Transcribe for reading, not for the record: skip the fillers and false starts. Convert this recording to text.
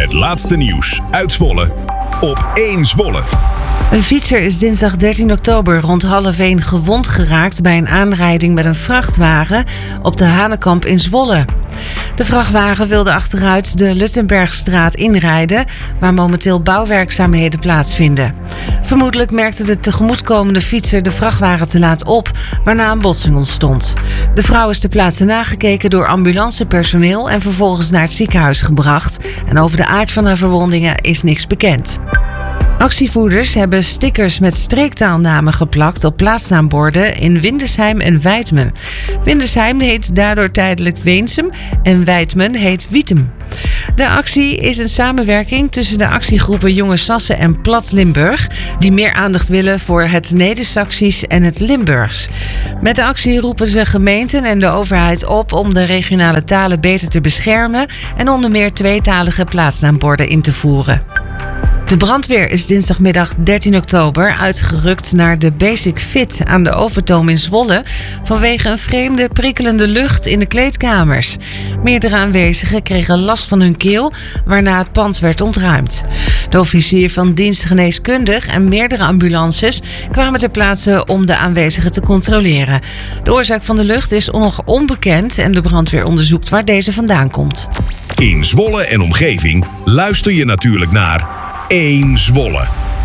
Het laatste nieuws uit Zwolle op 1 Zwolle. Een fietser is dinsdag 13 oktober rond 12:30 gewond geraakt bij een aanrijding met een vrachtwagen op de Hanekamp in Zwolle. De vrachtwagen wilde achteruit de Luttenbergstraat inrijden, waar momenteel bouwwerkzaamheden plaatsvinden. Vermoedelijk merkte de tegemoetkomende fietser de vrachtwagen te laat op, waarna een botsing ontstond. De vrouw is ter plaatse nagekeken door ambulancepersoneel en vervolgens naar het ziekenhuis gebracht. En over de aard van haar verwondingen is niks bekend. Actievoerders hebben stickers met streektaalnamen geplakt op plaatsnaamborden in Windesheim en Wijtmen. Windesheim heet daardoor tijdelijk Weensum en Wijtmen heet Wietem. De actie is een samenwerking tussen de actiegroepen Jonge Sassen en Plat Limburg, die meer aandacht willen voor het Neder-Saksisch en het Limburgs. Met de actie roepen ze gemeenten en de overheid op om de regionale talen beter te beschermen en onder meer tweetalige plaatsnaamborden in te voeren. De brandweer is dinsdagmiddag 13 oktober uitgerukt naar de Basic Fit aan de Overtoom in Zwolle vanwege een vreemde, prikkelende lucht in de kleedkamers. Meerdere aanwezigen kregen last van hun keel, waarna het pand werd ontruimd. De officier van dienst geneeskundig en meerdere ambulances kwamen ter plaatse om de aanwezigen te controleren. De oorzaak van de lucht is nog onbekend en de brandweer onderzoekt waar deze vandaan komt. In Zwolle en omgeving luister je natuurlijk naar 1 Zwolle.